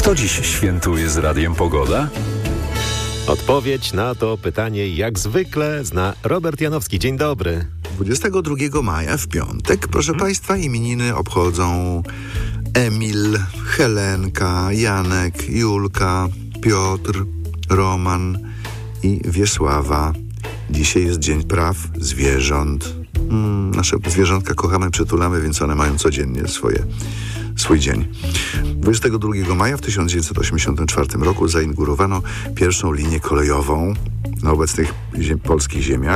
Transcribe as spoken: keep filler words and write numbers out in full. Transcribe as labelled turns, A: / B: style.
A: Kto dziś świętuje z Radiem Pogoda?
B: Odpowiedź na to pytanie jak zwykle zna Robert Janowski. Dzień dobry.
C: dwudziestego drugiego maja w piątek, proszę hmm. Państwa, imieniny obchodzą Emil, Helenka, Janek, Julka, Piotr, Roman i Wiesława. Dzisiaj jest Dzień Praw Zwierząt. Hmm, nasze zwierzątka kochamy, przytulamy, więc one mają codziennie swoje, swój dzień. dwudziestego drugiego maja w tysiąc dziewięćset osiemdziesiątym czwartym roku zainaugurowano pierwszą linię kolejową na obecnych ziem- polskich ziemiach.